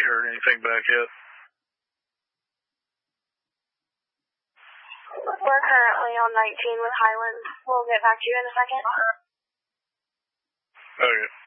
you heard anything back yet? We're currently on 19 with Highland. We'll get back to you in a second. Okay.